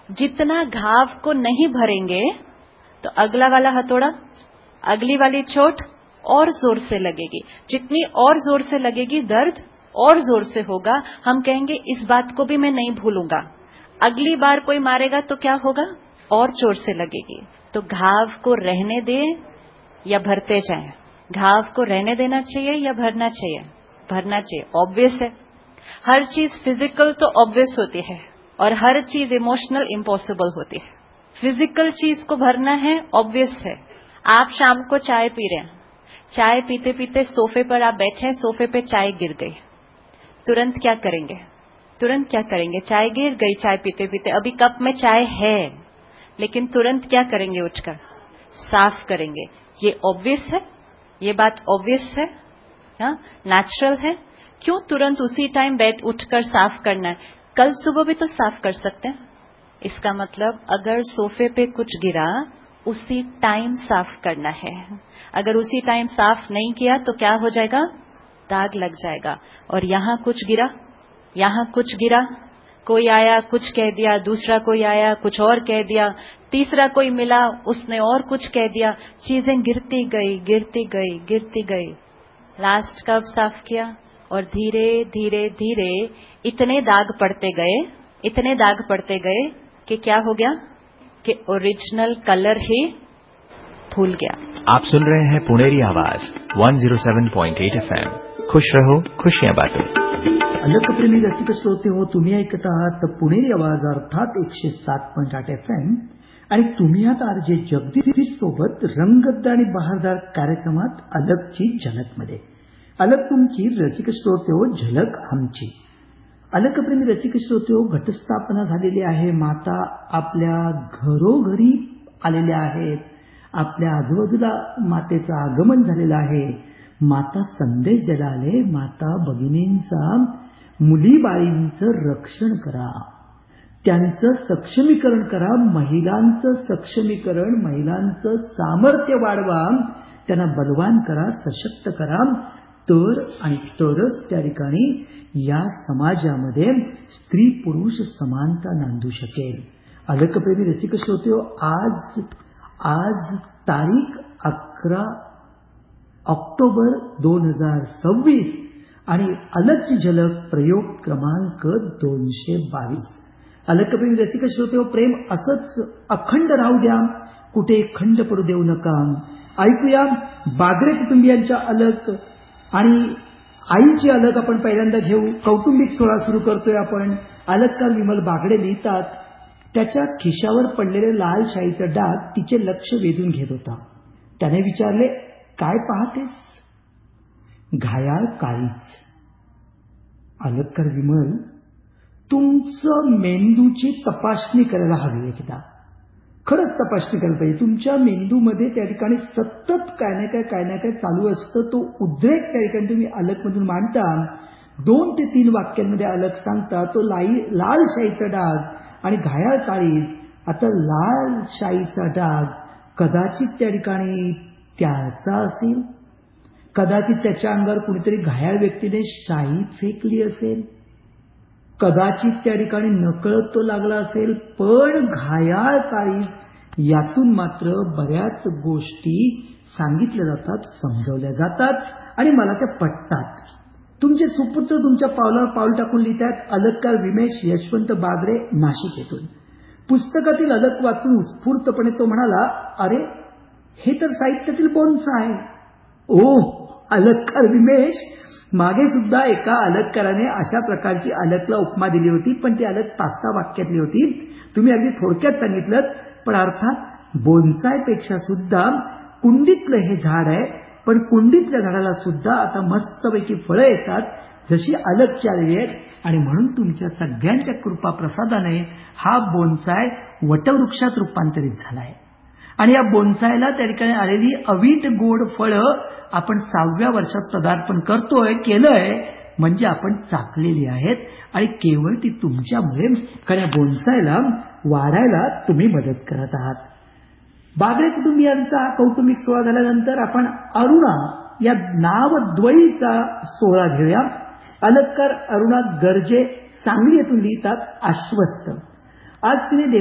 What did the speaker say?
जितना घाव को नहीं भरेंगे तो अगला वाला हथौड़ा, अगली वाली चोट और जोर से लगेगी। जितनी और जोर से लगेगी दर्द और जोर से होगा। हम कहेंगे इस बात को भी मैं नहीं भूलूंगा। अगली बार कोई मारेगा तो क्या होगा, और जोर से लगेगी। तो घाव को रहने दें या भरते जाएं? घाव को रहने देना चाहिए या भरना चाहिए? भरना चाहिए। ऑब्वियस है, हर चीज फिजिकल तो ऑब्वियस होती है और हर चीज इमोशनल इम्पॉसिबल होती है। फिजिकल चीज को भरना है, ऑब्वियस है। आप शाम को चाय पी रहे हैं, चाय पीते पीते सोफे पर आप बैठे हैं, सोफे पे चाय गिर गई, तुरंत क्या करेंगे? तुरंत क्या करेंगे? चाय गिर गई चाय पीते पीते, अभी कप में चाय है, लेकिन तुरंत क्या करेंगे? उठकर साफ करेंगे। ये ऑब्वियस है, ये बात ऑब्वियस है, नेचुरल है। क्यों तुरंत उसी टाइम बैठ उठकर साफ करना है? कल सुबह भी तो साफ कर सकते हैं। इसका मतलब अगर सोफे पे कुछ गिरा, उसी टाइम साफ करना है। अगर उसी टाइम साफ नहीं किया तो क्या हो जाएगा? दाग लग जाएगा। और यहां कुछ गिरा, यहां कुछ गिरा, कोई आया कुछ कह दिया, दूसरा कोई आया कुछ और कह दिया, तीसरा कोई मिला उसने और कुछ कह दिया, चीजें गिरती गई गिरती गई गिरती गई। लास्ट कब साफ किया? और धीरे धीरे धीरे इतने दाग पड़ते गए, इतने दाग पड़ते गए कि क्या हो गया कि ओरिजिनल कलर ही भूल गया। आप सुन रहे हैं पुणेरी आवाज 107.8 FM। खुश रहो, खुशियां बांटो। अलकप्रेमी रसिक श्रोते हो, तुम्ही ऐकत आहात पुणेरी आवाज अर्थात 107.8 FM आणि तुम्ही आहात आरजे जगदीश सोबत रंगद्द आणि बहारदार कार्यक्रमात अलकची झलकमध्ये। अलक तुमची, रसिक श्रोते हो झलक आमची। अलकप्रेमी रसिक श्रोते हो, घटस्थापना झालेली आहे। माता आपल्या घरोघरी आलेल्या आहेत, आपल्या आजूबाजूला मातेचं आगमन झालेलं आहे। माता संदेश द्यायला आले, माता भगिनींचा, मुलीबाळींचं रक्षण करा, त्यांचं सक्षमीकरण करा, महिलांचं सक्षमीकरण, महिलांचं सामर्थ्य वाढवा, त्यांना बलवान करा, सशक्त करा, तर आणि तरच त्या ठिकाणी या समाजामध्ये स्त्री पुरुष समानता नांदू शकेल। अलकप्रेमी रसिक श्रोते हो, आज तारीख 11 ऑक्टोबर 2026 आणि अलकची झलक प्रयोग क्रमांक 222। अलकप्रेमी रसिक श्रोते हो, प्रेम असंच अखंड राहू द्या, कुठे खंड पडू देऊ नका। ऐकूया बागडे कुटुंबियांच्या अलक आणि आईची अलक आपण पहिल्यांदा घेऊ। कौटुंबिक सोहळा सुरू करतोय आपण। अलककार विमल बागडे लिहितात, त्याच्या खिशावर पडलेले लाल शाईचा डाग तिचे लक्ष वेधून घेत होता। त्याने विचारले, काय पाहतेस? घायाळ काळीच। अलककार विमल, तुमचं मेंदूची तपासणी करायला हवी एकदा, खरंच तपासणी करायला पाहिजे। तुमच्या मेंदूमध्ये त्या ठिकाणी सतत काय ना काय चालू असतं। तो उद्रेक त्या ठिकाणी तुम्ही अलकमधून मांडता, 2 ते 3 वाक्यांमध्ये अलक सांगता। तो लाल शाईचा डाग आणि घायाळ काळीज। आता लाल शाईचा डाग कदाचित त्या ठिकाणी त्याचा असेल, कदाचित त्याच्या अंगावर कुणीतरी घायाळ व्यक्तीने शाई फेकली असेल, कदाचित त्या ठिकाणी नकळत तो लागला असेल। पण घायाळ काळीज यातून मात्र बऱ्याच गोष्टी सांगितल्या जातात, समजवल्या जातात आणि मला त्या पटतात। तुमचे सुपुत्र तुमच्या पावलावर पाऊल टाकून लिहितात। अलककार विमेश यशवंत बागडे, नाशिक येथून। पुस्तकातील अलक वाचून उत्स्फूर्तपणे तो म्हणाला, अरे हे तर साहित्यातील बोन्साय आहे। ओह अलककार विमेश, मागे सुद्धा एका अलककाराने अशा प्रकारची अलकला उपमा दिली होती, पण ती अलक 5-6 वाक्यातली होती। तुम्ही अगदी थोडक्यात सांगितलं, पण अर्थात बोन्सायपेक्षा सुद्धा कुंडीतलं हे झाड आहे, पण कुंडीतल्या झाडाला सुद्धा आता मस्तपैकी फळं येतात, जशी अलकची आलेली आहेत। आणि म्हणून तुमच्या सगळ्यांच्या कृपा प्रसादाने हा बोन्साय वटवृक्षात रूपांतरित झाला आहे। आणि या बोन्सायला त्या ठिकाणी आलेली अवीट गोड फळं आपण 6व्या वर्षात पदार्पण केलंय, म्हणजे आपण चाकलेली आहेत आणि केवळ ती तुमच्यामुळे, कारण या बोन्सायला वाढायला तुम्ही मदत करत आहात। बागडे कुटुंबियांचा कौटुंबिक सोहळा झाल्यानंतर आपण अरुणा या नावद्वयीचा सोहळा घेऊया। अलककार अरुणा गर्जे सांगली येथून लिहितात, आश्वस्त। आज तिने